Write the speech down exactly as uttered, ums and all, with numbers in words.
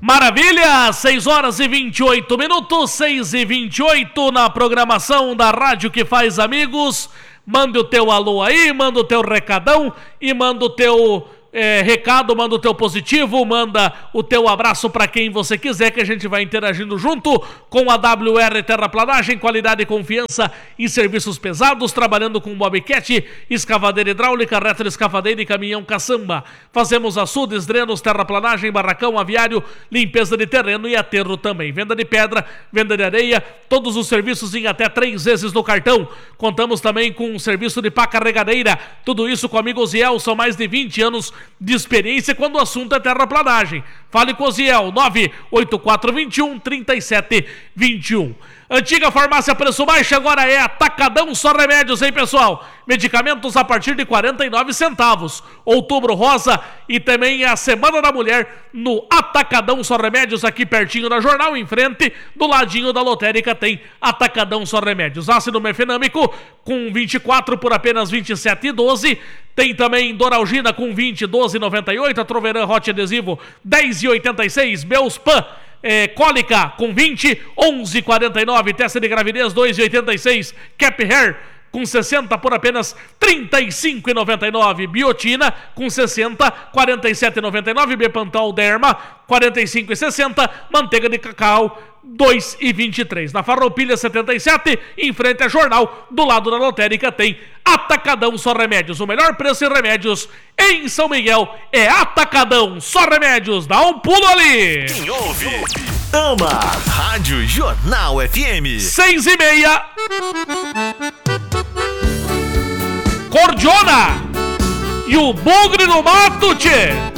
Maravilha, seis horas e vinte e oito minutos, seis e vinte e oito na programação da Rádio que Faz Amigos. Manda o teu alô aí, manda o teu recadão e manda o teu é, recado, manda o teu positivo, manda o teu abraço para quem você quiser, que a gente vai interagindo junto com a W R Terraplanagem, qualidade e confiança em serviços pesados, trabalhando com bobcat, escavadeira hidráulica, retroescavadeira e caminhão caçamba. Fazemos açudes, drenos, terraplanagem, barracão, aviário, limpeza de terreno e aterro também. Venda de pedra, venda de areia, todos os serviços em até três vezes no cartão. Contamos também com um serviço de pá carregadeira, tudo isso com amigos Ziel, são mais de vinte anos de experiência quando o assunto é terraplanagem. Fale com o Ziel, nove oito quatro dois um, três sete dois um. Antiga farmácia Preço Baixo, agora é Atacadão Só Remédios, hein, pessoal? Medicamentos a partir de quarenta e nove centavos. Outubro Rosa e também é a Semana da Mulher no Atacadão Só Remédios, aqui pertinho da Jornal, em frente, do ladinho da lotérica tem Atacadão Só Remédios. Ácido mefenâmico com vinte e quatro por apenas vinte e sete e doze. Tem também Doralgina com vinte, doze e noventa e oito. A Troveran Hot Adesivo dez e oitenta e seis. Beuspan É, cólica com vinte, onze e quarenta e nove, testa de gravidez dois e oitenta e seis, Cap Hair com sessenta por apenas trinta e cinco e noventa e nove, Biotina com sessenta, quarenta e sete e noventa e nove, Bepantol Derma quarenta e cinco e sessenta, manteiga de cacau dois e vinte e três. Na Farroupilha setenta e sete, em frente à Jornal, do lado da lotérica tem Atacadão Só Remédios. O melhor preço em remédios em São Miguel é Atacadão Só Remédios. Dá um pulo ali. Quem ouve, ama. Rádio Jornal F M. Seis e meia. Cordiona e o Bugre no Mato, tchê.